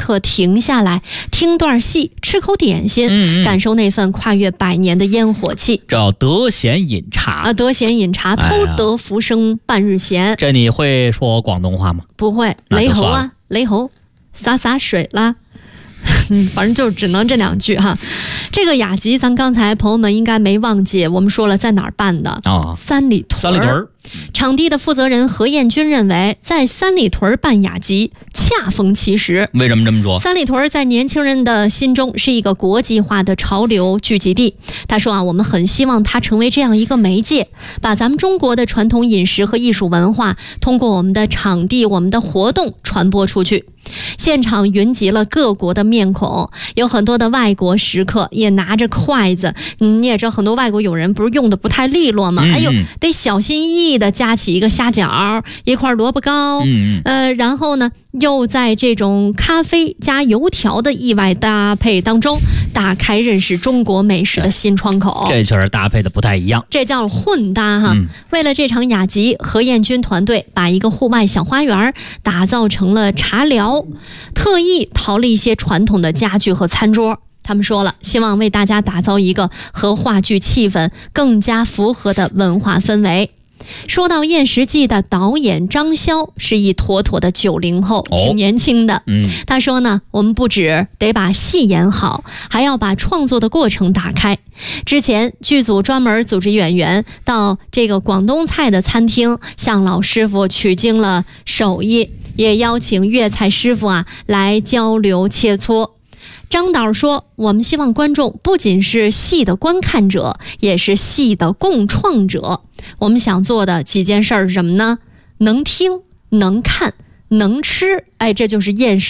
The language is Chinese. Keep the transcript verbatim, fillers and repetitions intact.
刻停下来，听段戏，吃口点心，嗯嗯感受那份跨越百年的烟火气。 这叫得闲饮茶啊，得闲饮茶，偷得浮生半日闲。哎、 这你会说广东话吗？ 不会，雷猴啊，雷猴，洒洒水啦。嗯，反正就只能这两句哈。这个雅集，咱刚才朋友们应该没忘记，我们说了在哪儿办的啊、哦？三里屯。 三里屯。 场地的负责人何彦军认为，在三里屯办雅集恰逢其时。 为什么这么说？ 三里屯在年轻人的心中是一个国际化的潮流聚集地。他说啊，我们很希望它成为这样一个媒介，把咱们中国的传统饮食和艺术文化通过我们的场地、我们的活动传播出去。现场云集了各国的面孔，有很多的外国食客也拿着筷子。嗯，你也知道，很多外国友人不是用的不太利落吗？嗯嗯哎呦，得小心翼翼的夹起一个虾饺，一块萝卜糕，嗯呃，然后呢，又在这种咖啡加油条的意外搭配当中，打开认识中国美食的新窗口。 这确实搭配的不太一样， 这叫混搭哈。嗯、为了这场雅集，何彦军团队把一个户外小花园打造成了茶寮，特意淘了一些传统的家具和餐桌。他们说了，希望为大家打造一个和话剧气氛更加符合的文化氛围。说到《燕食记》的导演张潇是一妥妥的九零后，挺年轻的。嗯，他说呢，我们不只得把戏演好，还要把创作的过程打开。之前剧组专门组织演员到这个广东菜的餐厅，向老师傅取经了手艺，也邀请粤菜师傅啊来交流切磋。张导说，我们希望观众不仅是戏的观看者，也是戏的共创者。我们想做的几件事是什么呢？能听，能看，能吃，哎，这就是燕食